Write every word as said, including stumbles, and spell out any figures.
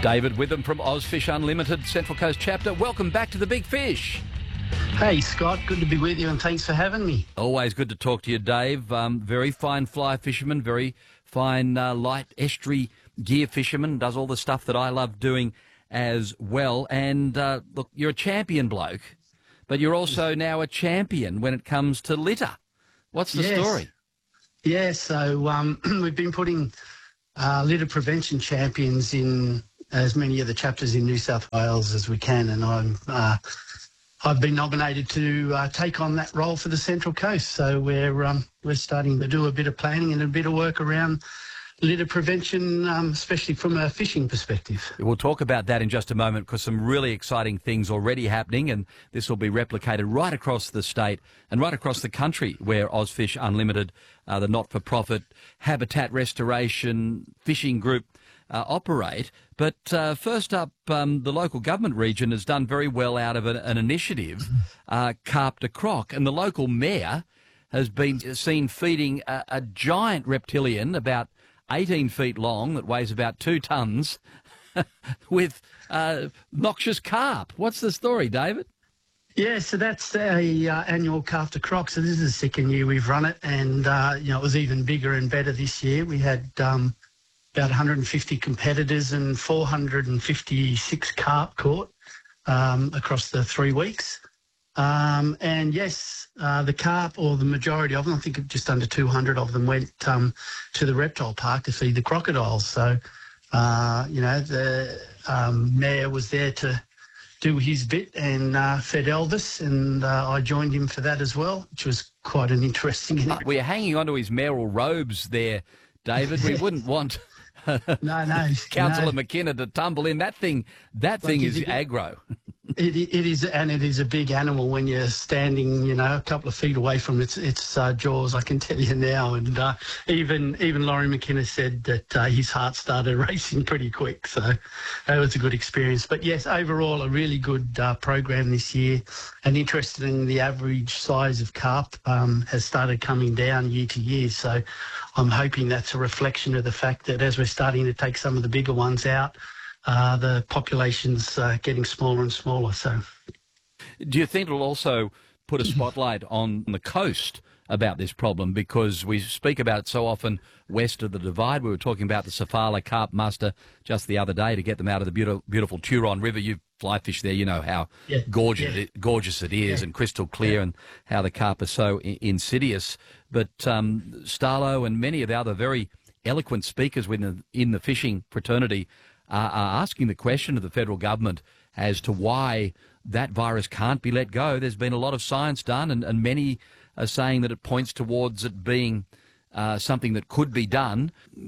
David Witham from Ozfish Unlimited Central Coast chapter. Welcome back to the Big Fish. Hey, Scott. Good to be with you, and thanks for having me. Always good to talk to you, Dave. Um, very fine fly fisherman, very fine uh, light estuary gear fisherman, does all the stuff that I love doing as well. And, uh, look, you're a champion bloke, but you're also now a champion when it comes to litter. What's the yes. story? Yeah, so um, we've been putting uh, litter prevention champions in as many of the chapters in New South Wales as we can, and I'm... Uh, I've been nominated to uh, take on that role for the Central Coast. So we're um, we're starting to do a bit of planning and a bit of work around litter prevention, um, especially from a fishing perspective. We'll talk about that in just a moment, because some really exciting things already happening, and this will be replicated right across the state and right across the country, where Ozfish Unlimited, uh, the not-for-profit habitat restoration fishing group, Uh, operate. But uh, first up, um, the local government region has done very well out of an, an initiative, uh, Carp de Croc, and the local mayor has been seen feeding a, a giant reptilian about eighteen feet long that weighs about two tonnes with uh, noxious carp. What's the story, David? Yeah, so that's a uh, annual Carp de Croc. So this is the second year we've run it, and uh, you know, it was even bigger and better this year. We had um, about one hundred fifty competitors and four hundred fifty-six carp caught um, across the three weeks. Um, and yes, uh, the carp, or the majority of them, I think just under two hundred of them, went um, to the reptile park to feed the crocodiles. So, uh, you know, the um, mayor was there to do his bit and uh, fed Elvis, and uh, I joined him for that as well, which was quite an interesting... Uh, we're hanging on to his mayoral robes there, David. We wouldn't want... no, no. Councillor no. McKenna to tumble in. That thing, that Like thing is it, aggro. It, it is, and it is a big animal when you're standing, you know, a couple of feet away from its its uh, jaws. I can tell you now. And uh, even even Laurie McKenna said that uh, his heart started racing pretty quick. So that was a good experience. But yes, overall, a really good uh, program this year. And interesting, the average size of carp um, has started coming down year to year. So I'm hoping that's a reflection of the fact that as we're starting to take some of the bigger ones out, Uh, the population's uh, getting smaller and smaller. So, do you think it'll also put a spotlight on the coast about this problem? Because we speak about it so often west of the Divide. We were talking about the Sofala carp muster just the other day to get them out of the beautiful, beautiful Turon River. You fly fish there, you know how yeah, gorgeous, yeah. It, gorgeous it is, yeah. and crystal clear, yeah. and how the carp are so I- insidious. But um, Starlo and many of the other very eloquent speakers within the, in the fishing fraternity Uh, are asking the question of the federal government as to why that virus can't be let go. There's been a lot of science done, and, and many are saying that it points towards it being uh, something that could be done.